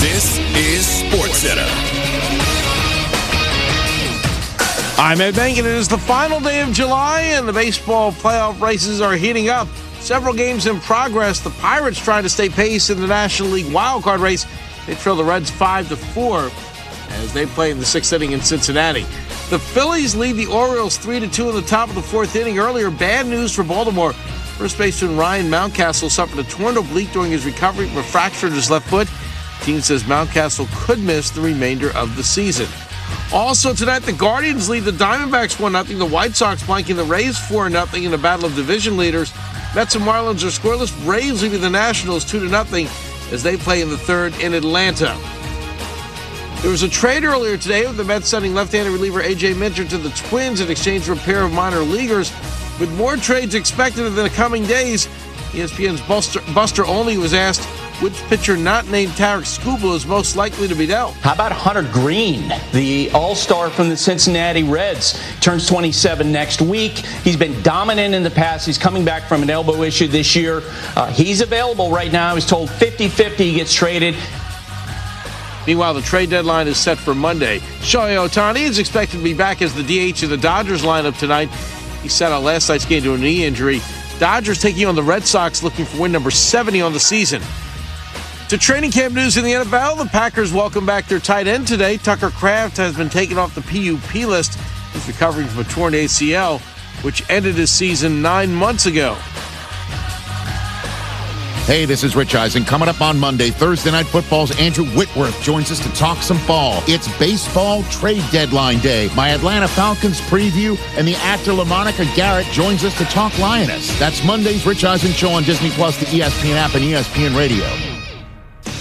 This is SportsCenter. I'm Ed Bengen. It is the final day of July, and the baseball playoff races are heating up. Several games in progress. The Pirates trying to stay pace in the National League wildcard race. They trail the Reds 5-4 as they play in the sixth inning in Cincinnati. The Phillies lead the Orioles 3-2 in the top of the fourth inning. Earlier, bad news for Baltimore. First baseman Ryan Mountcastle suffered a torn oblique during his recovery from a fracture in his left foot. The team says Mountcastle could miss the remainder of the season. Also tonight, the Guardians lead the Diamondbacks 1-0. The White Sox blanking the Rays 4-0 in a battle of division leaders. Mets and Marlins are scoreless. Braves leading the Nationals 2-0 as they play in the third in Atlanta. There was a trade earlier today with the Mets sending left-handed reliever A.J. Minter to the Twins in exchange for a pair of minor leaguers. With more trades expected in the coming days, ESPN's Buster Olney was asked which pitcher not named Tarek Skubal is most likely to be dealt. How about Hunter Green, the all-star from the Cincinnati Reds? Turns 27 next week. He's been dominant in the past. He's coming back from an elbow issue this year. He's available right now. He's told 50-50 he gets traded. Meanwhile, the trade deadline is set for Monday. Shohei Ohtani is expected to be back as the DH of the Dodgers lineup tonight. He sat out last night's game to a knee injury. Dodgers taking on the Red Sox, looking for win number 70 on the season. To training camp news in the NFL, the Packers welcome back their tight end today. Tucker Kraft has been taken off the PUP list. He's recovering from a torn ACL, which ended his season 9 months ago. Hey, this is Rich Eisen. Coming up on Monday, Thursday Night Football's Andrew Whitworth joins us to talk some ball. It's baseball trade deadline day. My Atlanta Falcons preview, and the actor LaMonica Garrett joins us to talk Lioness. That's Monday's Rich Eisen Show on Disney+, the ESPN app, and ESPN Radio.